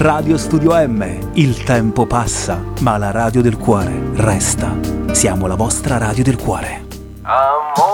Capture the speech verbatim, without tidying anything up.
Radio Studio M. Il tempo passa, ma la radio del cuore resta. Siamo la vostra radio del cuore. Amore.